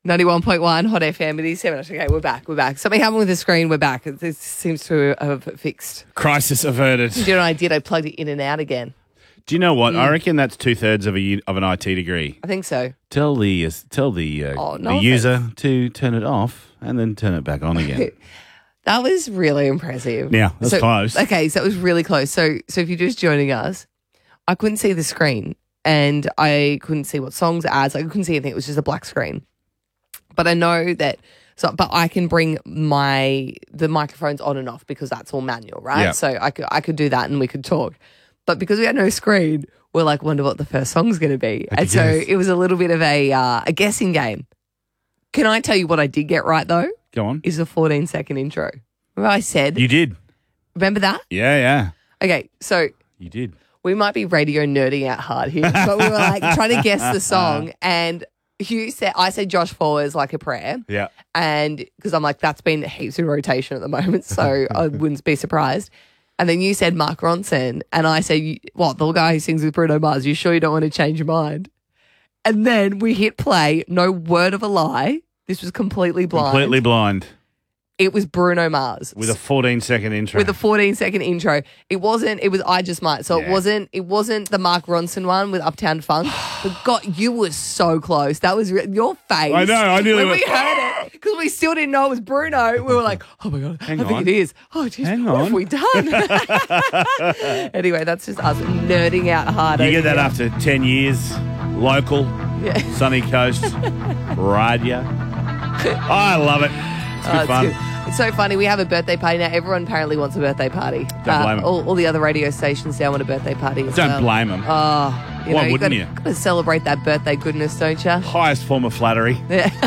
91.1 Hot FM. It is 7. Okay, we're back. Something happened with the screen. We're back. It seems to have fixed. Crisis averted. Do you know what I did? I plugged it in and out again. Do you know what? I reckon that's 2/3 of an IT degree. I think so. Tell the user to turn it off and then turn it back on again. That was really impressive. Yeah, that's close. Okay, so it was really close. So if you're just joining us, I couldn't see the screen and I couldn't see what songs, ads. I couldn't see anything. It was just a black screen. But I know that. But I can bring the microphones on and off because that's all manual, right? Yeah. So I could do that and we could talk. But because we had no screen, we're like, wonder what the first song's going to be. And so it was a little bit of a guessing game. Can I tell you what I did get right though? Go on. Is the 14-second intro. Remember I said? You did. Remember that? Yeah. Okay, so You did. we might be radio nerding out hard here, but we were like trying to guess the song, and I said Josh Fuller's Like a Prayer. Yeah. And because I'm like, that's been heaps in rotation at the moment, so I wouldn't be surprised. And then you said Mark Ronson, and I said, what, the guy who sings with Bruno Mars, you sure you don't want to change your mind? And then we hit play, no word of a lie. This was completely blind. Completely blind. It was Bruno Mars. With a 14-second intro. With a 14-second intro. It was I Just Might. So Yeah. it wasn't the Mark Ronson one with Uptown Funk. But God, you were so close. That was your face. I know, I nearly when we went, heard it, because we still didn't know it was Bruno. We were like, oh my God, I think it is. Oh, geez, Hang what on. have we done? Anyway, that's just us nerding out hard. You over get that here. after 10 years, local, Yeah. sunny coast, radio. I love it. It's good Oh, it's fun. good. It's so funny. We have a birthday party now. Everyone apparently wants a birthday party. Don't blame 'em. all the other radio stations now want a birthday party as Don't well. blame them. Oh, Why wouldn't you? Got to celebrate that birthday goodness, don't you? Highest form of flattery.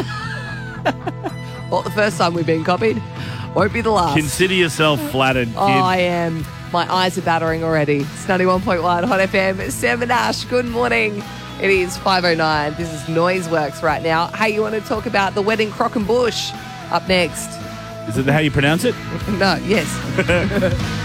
Well, the first time we've been copied won't be the last. Consider yourself flattered, kid. Oh, I am. My eyes are battering already. It's 91.1 Hot FM. Sam and Ash, good morning. It is 5:09. This is Noiseworks right now. Hey, you want to talk about the wedding Crock and Bush? Up next. Is it how you pronounce it? No, yes.